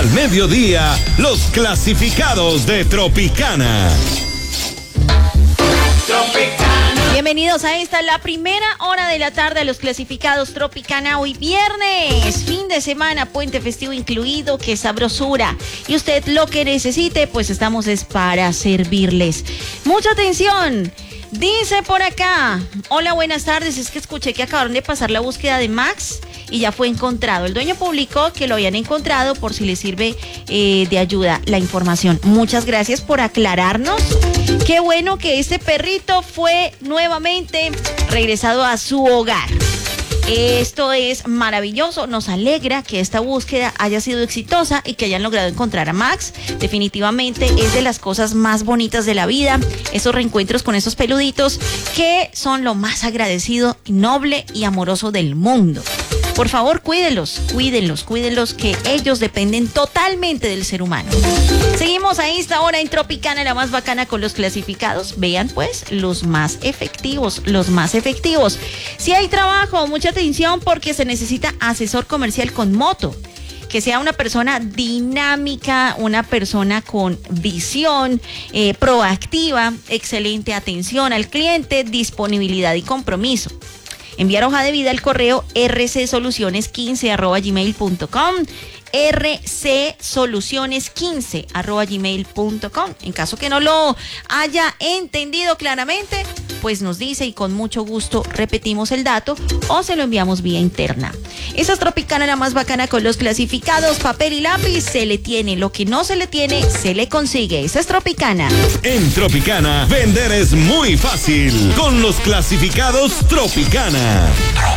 al mediodía, los clasificados de Tropicana. Bienvenidos a esta, la primera hora de la tarde, a los clasificados Tropicana. Hoy viernes, fin de semana, puente festivo incluido, qué sabrosura. Y usted lo que necesite, pues estamos es para servirles. Mucha atención. Dice por acá, hola, buenas tardes, es que escuché que acabaron de pasar la búsqueda de Max y ya fue encontrado. El dueño publicó que lo habían encontrado, por si le sirve de ayuda la información. Muchas gracias por aclararnos. Qué bueno que este perrito fue nuevamente regresado a su hogar. Esto es maravilloso, nos alegra que esta búsqueda haya sido exitosa y que hayan logrado encontrar a Max. Definitivamente es de las cosas más bonitas de la vida, esos reencuentros con esos peluditos que son lo más agradecido, noble y amoroso del mundo. Por favor, cuídenlos, que ellos dependen totalmente del ser humano. Seguimos a esta hora en Tropicana, la más bacana, con los clasificados. Vean pues, los más efectivos. Si hay trabajo, mucha atención, porque se necesita asesor comercial con moto. Que sea una persona dinámica, una persona con visión, proactiva, excelente atención al cliente, disponibilidad y compromiso. Enviar hoja de vida al correo rcsoluciones15@gmail.com, rcsoluciones15@gmail.com. En caso que no lo haya entendido claramente, pues nos dice y con mucho gusto repetimos el dato o se lo enviamos vía interna. Esa es Tropicana, la más bacana, con los clasificados. Papel y lápiz se le tiene, lo que no se le tiene se le consigue. Esa es Tropicana. En Tropicana, vender es muy fácil con los clasificados Tropicana.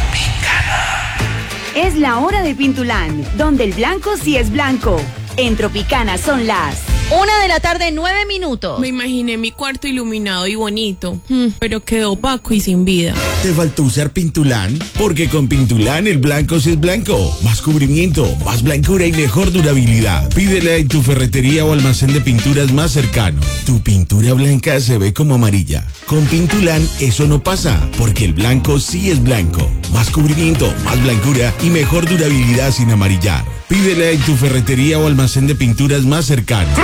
Es la hora de Pintulán, donde el blanco sí es blanco. En Tropicana son las 1:09 Me imaginé mi cuarto iluminado y bonito, pero quedó opaco y sin vida. ¿Te faltó usar Pintulán? Porque con Pintulán el blanco sí es blanco. Más cubrimiento, más blancura y mejor durabilidad. Pídela en tu ferretería o almacén de pinturas más cercano. Tu pintura blanca se ve como amarilla. Con Pintulán eso no pasa, porque el blanco sí es blanco. Más cubrimiento, más blancura y mejor durabilidad sin amarillar. Pídela en tu ferretería o almacén de pinturas más cercano.